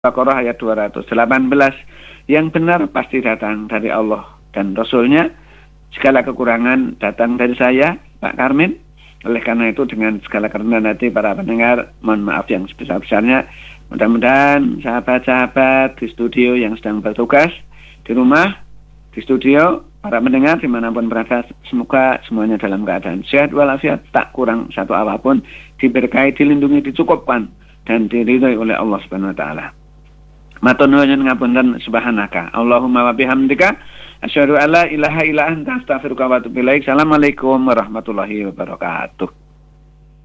Baqarah ayat 218. Yang benar pasti datang dari Allah dan Rasulnya. Segala kekurangan datang dari saya, Pak Karmin. Oleh karena itu dengan segala kerendahan hati para pendengar, mohon maaf yang sebesar-besarnya. Mudah-mudahan sahabat-sahabat di studio yang sedang bertugas di rumah, di studio, para pendengar dimanapun berada, semoga semuanya dalam keadaan sehat walafiat, tak kurang satu apapun, diberkahi, dilindungi, dicukupkan, dan diridhoi oleh Allah Subhanahu wa Ta'ala. Matur nuwun ngapunten subhanaka Allahumma wa bihamdika asyhadu alla ilaha illa anta astaghfiruka wa atubu ilaik. Assalamualaikum warahmatullahi wabarakatuh.